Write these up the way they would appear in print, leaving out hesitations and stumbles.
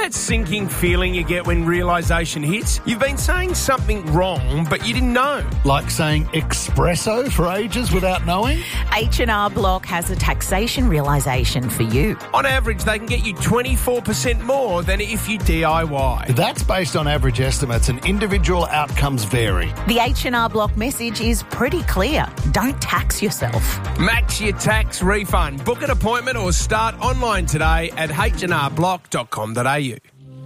that sinking feeling you get when realisation hits? You've been saying something wrong, but you didn't know. Like saying espresso for ages without knowing? H&R Block has a taxation realisation for you. On average, they can get you 24% more than if you DIY. That's based on average estimates and individual outcomes vary. The H&R Block message is pretty clear. Don't tax yourself. Match your tax refund. Book an appointment or start online today at hnrblock.com.au.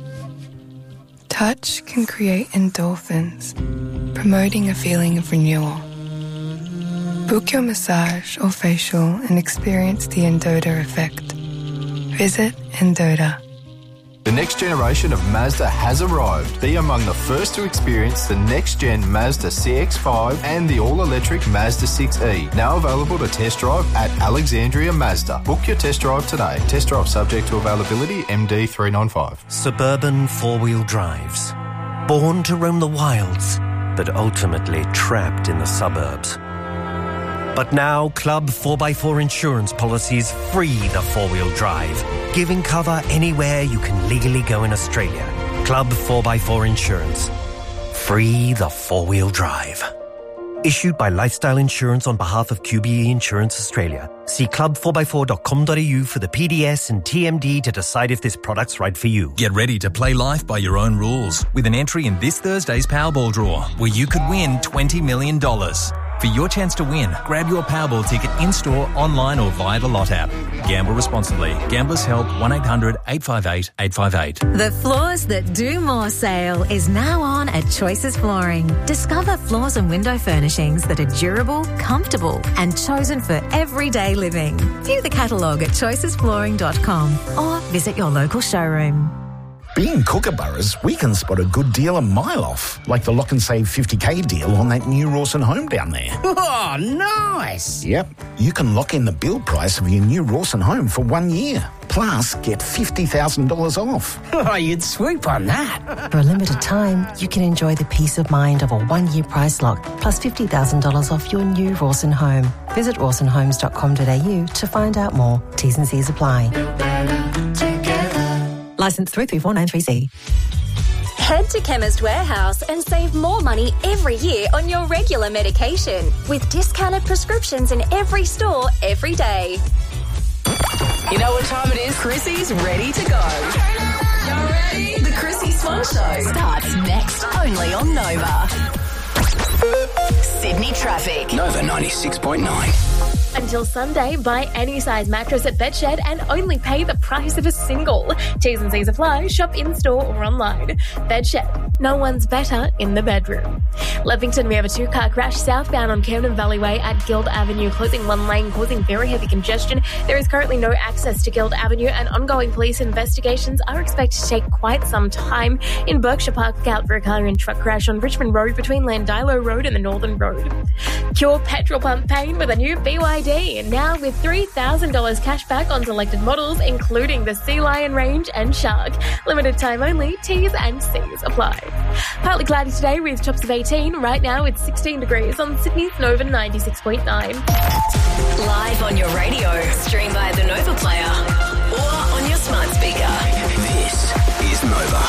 Touch can create endorphins, promoting a feeling of renewal. Book your massage or facial and experience the Endota effect. Visit Endota. The next generation of Mazda has arrived. Be among the first to experience the next-gen Mazda CX-5 and the all-electric Mazda 6e. Now available to test drive at Alexandria Mazda. Book your test drive today. Test drive subject to availability, MD395. Suburban four-wheel drives. Born to roam the wilds, but ultimately trapped in the suburbs. But now, Club 4x4 insurance policies free the four-wheel drive, giving cover anywhere you can legally go in Australia. Club 4x4 Insurance. Free the four-wheel drive. Issued by Lifestyle Insurance on behalf of QBE Insurance Australia. See club4x4.com.au for the PDS and TMD to decide if this product's right for you. Get ready to play life by your own rules with an entry in this Thursday's Powerball draw, where you could win $20 million. For your chance to win, grab your Powerball ticket in-store, online or via the Lot app. Gamble responsibly. Gamblers Help 1-800-858-858. The Floors That Do More sale is now on at Choices Flooring. Discover floors and window furnishings that are durable, comfortable and chosen for everyday living. View the catalogue at choicesflooring.com or visit your local showroom. Being Kookaburras, we can spot a good deal a mile off, like the Lock and Save 50k deal on that new Rawson home down there. Oh, nice! Yep, you can lock in the build price of your new Rawson home for 1 year, plus get $50,000 off. Oh, you'd swoop on that. For a limited time, you can enjoy the peace of mind of a 1 year price lock, plus $50,000 off your new Rawson home. Visit rawsonhomes.com.au to find out more. T's and C's apply. Licence 33493C. Head to Chemist Warehouse and save more money every year on your regular medication with discounted prescriptions in every store every day. You know what time it is? Chrissy's ready to go. Y'all ready? The Chrissy Swan Show starts next, only on Nova. Sydney traffic. Nova 96.9. Until Sunday, buy any size mattress at Bedshed and only pay the price of a single. T's and C's apply. Shop in-store or online. Bedshed. No one's better in the bedroom. Levington, we have a two-car crash southbound on Camden Valley Way at Guild Avenue, closing one lane, causing very heavy congestion. There is currently no access to Guild Avenue and ongoing police investigations are expected to take quite some time. In Berkshire Park, look out for a car and truck crash on Richmond Road between Landilo Road and the Northern Road. Cure petrol pump pain with a new BYD. Now with $3,000 cash back on selected models, including the Sea Lion range and Shark. Limited time only. T's and C's apply. Partly cloudy today with tops of 18. Right now it's 16 degrees on Sydney's Nova 96.9. Live on your radio. Stream via the Nova player or on your smart speaker. This is Nova.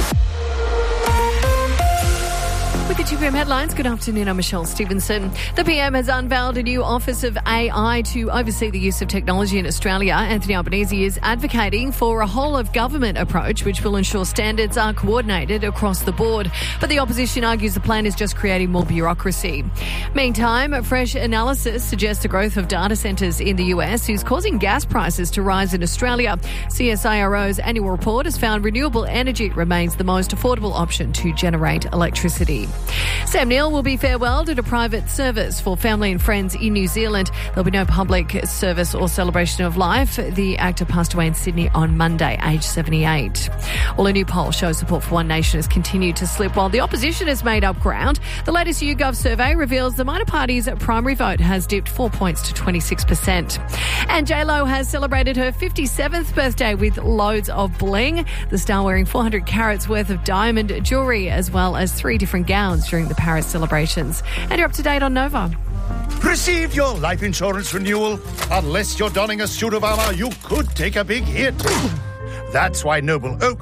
With the 2 PM headlines, good afternoon, I'm Michelle Stevenson. The PM has unveiled a new Office of AI to oversee the use of technology in Australia. Anthony Albanese is advocating for a whole-of-government approach which will ensure standards are coordinated across the board. But the opposition argues the plan is just creating more bureaucracy. Meantime, a fresh analysis suggests the growth of data centres in the US is causing gas prices to rise in Australia. CSIRO's annual report has found renewable energy remains the most affordable option to generate electricity. Sam Neill will be farewelled at a private service for family and friends in New Zealand. There'll be no public service or celebration of life. The actor passed away in Sydney on Monday, aged 78. Well, a new poll shows support for One Nation has continued to slip while the opposition has made up ground. The latest YouGov survey reveals the minor party's primary vote has dipped 4 points to 26%. And J-Lo has celebrated her 57th birthday with loads of bling. The star wearing 400 carats worth of diamond jewellery as well as 3 different gowns during the Paris celebrations. And you're up to date on Nova. Receive your life insurance renewal. Unless you're donning a suit of armour, you could take a big hit. That's why Noble Oak